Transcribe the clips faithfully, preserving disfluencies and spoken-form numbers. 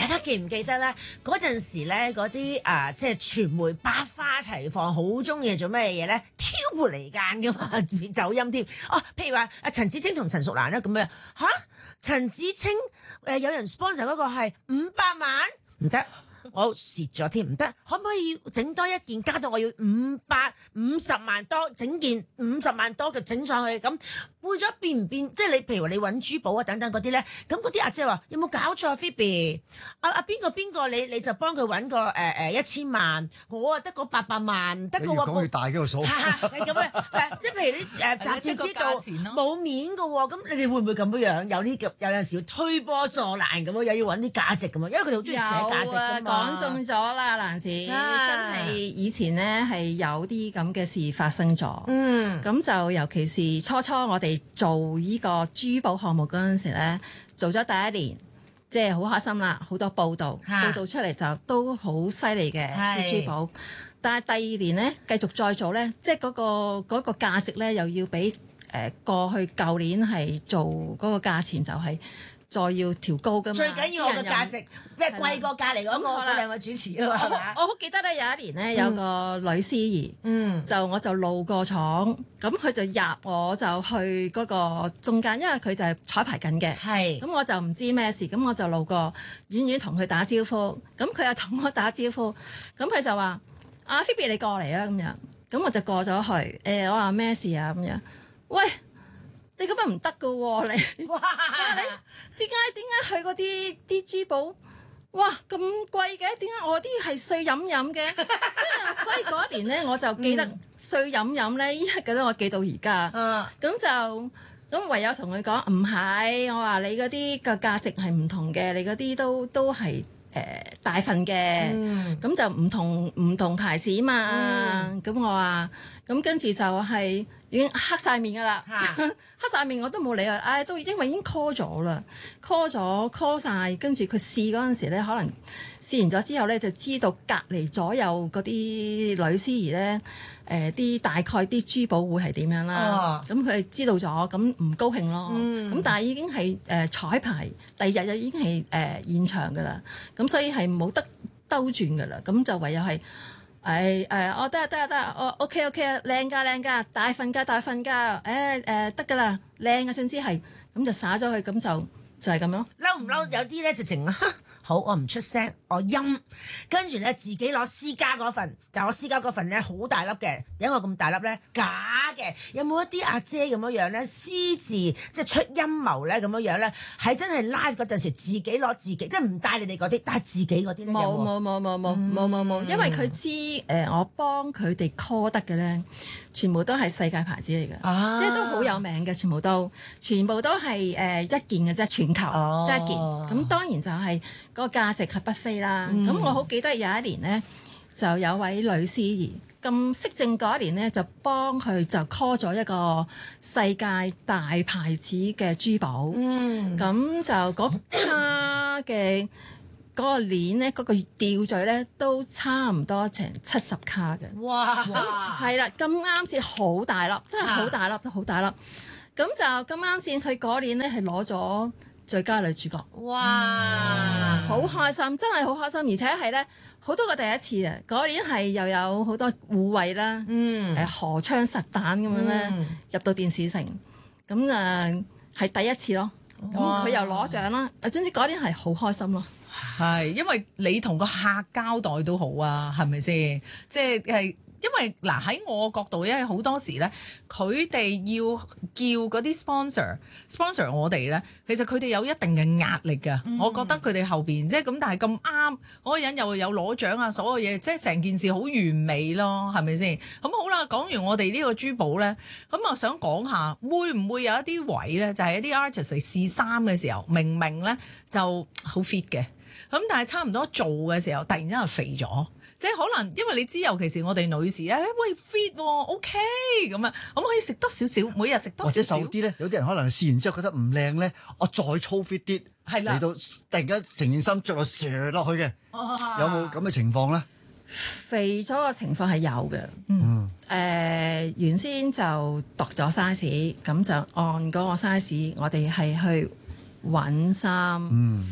家記唔記得咧？嗰陣時咧，嗰啲啊，即係傳媒百花齊放，好中意做咩嘢咧？挑撥離間噶嘛，走音添。哦，譬如話阿陳芷菁同陳淑蘭咧咁樣嚇，陳芷菁誒有人 sponsor 嗰個係五百萬，唔得。我蝕咗添，唔得，可唔可以整多一件，加到我要五百五十萬多，整件五十萬多嘅整上去，咁換咗變唔變？即係你譬如話你揾珠寶啊等等嗰啲咧，咁嗰啲阿姐話有冇搞錯 Phoebe？ 阿阿邊個邊個你你就幫佢揾個誒誒一千萬，我啊得個八百萬，得個越講越大嘅個數， 係咁啊！即係譬如啲誒雜誌知道冇面嘅喎，咁你哋會唔會咁樣樣？有啲有陣時要推波助瀾咁樣，又要揾啲價值咁樣，因為佢哋好中意寫價值㗎嘛。 講中咗啦，蘭子， 啊、 真係以前咧係有啲咁嘅事發生咗。 嗯， 咁就尤其是初初我哋做呢個珠寶項目嗰陣時咧，做咗第一年，即係好開心啦，好多報道， 啊、 報道出嚟就都好犀利嘅啲珠寶。但係第二年咧，繼續再做咧，即係嗰個嗰個價值咧，又要比誒過去舊年係做嗰個價錢就係、是。再要調高㗎嘛， 最緊要我個價值，即係貴過隔離嗰個嗰兩位主持啊嘛。 我好記得咧，有一年咧有個女司儀，嗯，就我就路過廠，咁佢就入，我就去嗰個中間，因為佢就係彩排緊嘅，係，咁我就唔知咩事，咁我就路過，遠遠同佢打招呼，咁佢又同我打招呼，咁佢就話：阿 Phoebe 你過嚟啊咁樣，咁我就過咗去，誒我話咩事啊咁樣，喂！你咁樣唔得噶喎！你哇，你點解點解去嗰啲啲珠寶哇咁貴嘅？點解我啲係碎飲飲嘅？即係所以嗰一年咧，我就記得碎飲飲咧，依家記得我記到而家。嗯，咁就咁唯有同佢講唔係，我話你嗰啲個價值係唔同嘅，你嗰啲都都係誒、呃、大份嘅，咁、嗯、就唔同唔同牌子嘛。咁、嗯、我話咁跟住就係、是。已經黑晒面㗎啦，黑晒面我都冇理佢，唉、哎，都因為已經 call 咗啦 ，call 咗 call 晒，跟住佢試嗰陣時咧，可能試完咗之後咧，就知道隔離左右嗰啲女司儀咧，誒、呃、啲大概啲珠寶會係點樣啦，咁佢哋知道咗，咁唔高興咯，咁、嗯、但係已經係誒、呃、彩排，第二日就已經係誒、呃、現場㗎啦，咁所以係冇得兜轉㗎啦，咁就唯有係。誒誒，我得啊得啊得啊，我 OK OK 啊，靚㗎靚㗎，大份㗎大份㗎，誒誒得㗎啦，靚嘅總之係，咁就灑咗佢，咁就就係咁咯。 嬲唔嬲？有啲咧直情啊，好我唔出聲，我陰，跟住咧自己攞私家嗰份，但我私家嗰份咧好大粒嘅，有我咁大粒咧假嘅。有冇一啲阿姐咁樣樣咧私自即係出陰謀咧咁樣樣咧？係真係 live 嗰陣時自己攞自己，即係唔帶你哋嗰啲，帶自己嗰啲咧？ 冇冇冇冇冇冇冇冇，因為佢知誒、呃、我幫佢哋 call 得嘅咧，全部都係世界牌子嚟嘅，啊、即係都好有名嘅，全部都全部都係誒、呃、一件嘅啫，全球得、哦、一件。咁當然就係、是。個價值係不菲啦，咁、嗯、我好記得有一年咧，就有位女司儀咁識正嗰一年咧，就幫佢就 call 咗一個世界大牌子嘅珠寶，咁、嗯、就嗰卡嘅嗰個鏈咧，嗰、嗰個吊墜咧都差唔多成七十卡嘅，哇，係啦，咁啱先好大粒，真係好大粒，都好大粒，咁就咁啱先佢嗰年咧係攞咗最佳女主角，哇！好開心，真係好開心，而且係咧好多個第一次啊！嗰年係又有好多護衛啦，嗯，誒荷槍實彈咁樣咧、嗯、入到電視城，咁啊係第一次咯。咁佢又攞獎啦，啊總之嗰年係好開心咯。 係因為你同個客交代都好啊，係咪先？即係係。因為嗱喺我角度，因為好多時咧，佢哋要叫嗰啲 sponsor sponsor 我哋咧，其實佢哋有一定嘅壓力㗎。嗯、我覺得佢哋後邊即係咁，但係咁啱嗰個人又有攞獎啊，所有嘢即係成件事好完美咯，係咪先？咁好啦，講完我哋呢個珠寶咧，咁我想講下會唔會有一啲位咧，就係、是、一啲 artist 嚟試衫嘅時候，明明咧就好 fit 嘅，咁但係差唔多做嘅時候，突然之間肥咗。即係可能，因為你知，尤其是我哋女士咧，喂 fit 喎 OK 咁啊，咁可以食多少少，每日食多少少。或者瘦啲咧，有啲人可能試完之後覺得唔靚咧，我再粗 fit 啲，係啦，嚟到突然間成件衫着落射落去嘅，有冇咁嘅情況咧？ 肥咗嘅情況係有嘅，嗯，誒、呃、原先就度咗 size，咁就按嗰個 size，我哋係去揾衫，嗯。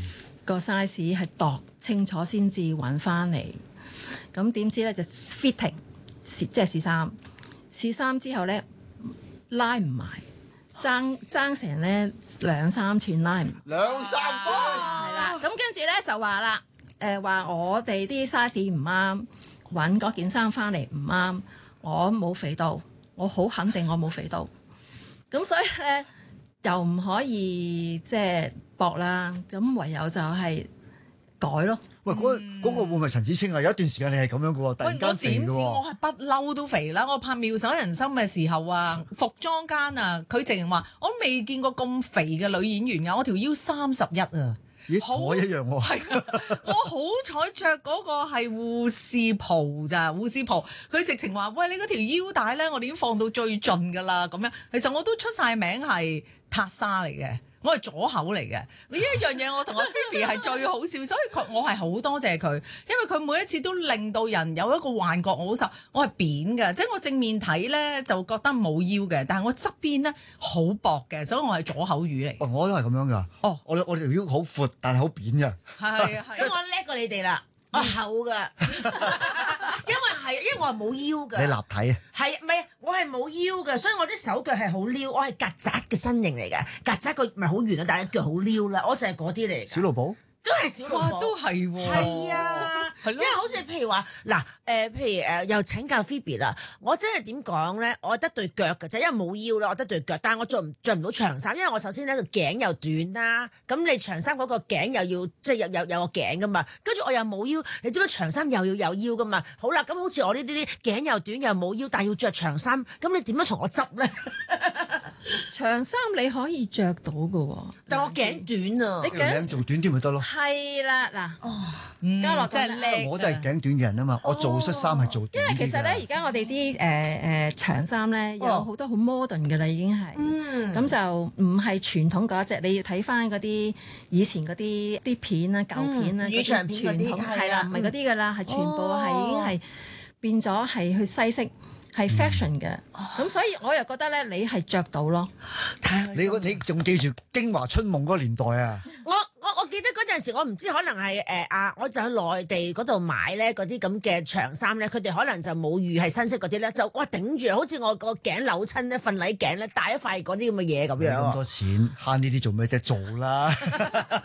個 size 係度清楚先至揾翻嚟。咁點知咧就 fitting 即係試衫，試衫之後咧拉唔埋，爭爭成咧兩三寸拉唔， 兩三寸係啦。咁跟住咧就話啦，誒話我哋啲 size 唔啱，揾嗰件衫翻嚟唔啱，我冇肥到，我好肯定我冇肥到。咁所以咧又唔可以即係搏啦，咁唯有就係改咯。 喂，嗰嗰個會唔會陳芷清啊？有一段時間你係咁樣嘅喎，突然間肥嘅點知我喎。 係不嬲都肥啦！我拍《妙手仁心》嘅時候啊，服裝間啊，佢淨係話我都未見過咁肥嘅女演員㗎，我條腰三十一啊！ 咦， 好同我一樣喎。 係啊！我好彩着嗰個係護士袍咋，護士袍佢直情話：喂，你嗰條腰帶咧，我哋已經放到最盡㗎啦。咁樣其實我都出晒名係塔莎嚟嘅。我係左口嚟嘅，呢一樣嘢我同阿 Phoebe 係最好笑，所以佢我係好多謝佢，因為佢每一次都令到人有一個幻覺，我好瘦，我係扁嘅，即係我正面睇咧就覺得冇腰嘅，但係我側邊咧好薄嘅，所以我係左口魚嚟。 哦，我都係咁樣㗎。 哦， 我我條腰好闊，但係好扁嘅。 係啊係。 咁我叻過你哋啦，我厚噶，因為係因為我係冇腰㗎。 你立體啊？ 係唔係？我係冇腰嘅，所以我啲手腳係好撩，我係曱甴嘅身形嚟嘅，曱甴個唔係好圓啊，但係腳好撩啦，我就係嗰啲嚟。 小露寶都係小露寶， 都係喎。 係啊， 係咯。 因為好似譬如話嗱誒，譬如誒、呃、又請教 Phoebe 啦，我真係點講咧？我得對腳嘅啫，因為冇腰啦，我得對腳，但係我着唔着唔到長衫，因為我首先咧個頸又短啦，咁你長衫嗰個頸又要即係有有有個頸噶嘛，跟住我又冇腰，你知唔知長衫又要有腰噶嘛？好啦，咁好似我呢啲啲頸又短又冇腰，但係要着長衫，咁你點樣同我執咧？ 長衫你可以着到嘅喎， 但我頸短啊， 你頸做短啲咪得咯？ 係啦嗱， 哦， 嘉樂真係叻。 我都係頸短嘅人啊嘛，我做恤衫係做短啲㗎。 因為其實咧，而家我哋啲誒誒長衫咧有好多好 modern 嘅啦，已經係， 嗯， 咁就唔係傳統嗰一隻，你要睇翻嗰啲以前嗰啲啲片啦、舊片啦、 乳長片嗰啲傳統係啦，唔係嗰啲㗎啦，係全部係已經係變咗係去西式。係 fashion 嘅，咁所以我又覺得咧，你係着到咯。 你你仲記住《京華春夢》嗰個年代啊？ 我我我記得嗰陣時，我唔知可能係誒啊，我就去內地嗰度買咧嗰啲咁嘅長衫咧，佢哋可能就冇預係新式嗰啲咧，就哇頂住，好似我個頸扭親咧，瞓禮頸咧，帶一塊嗰啲咁嘅嘢咁樣。 咁多錢慳呢啲做咩啫？做啦！